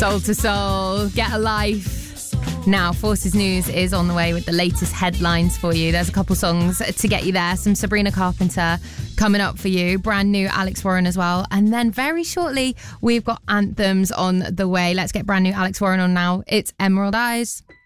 Soul to Soul, Get a Life. Now, Forces News is on the way with the latest headlines for you. There's a couple songs to get you there. Some Sabrina Carpenter coming up for you. Brand new Alex Warren as well. And then very shortly, we've got anthems on the way. Let's get brand new Alex Warren on now. It's Emerald Eyes.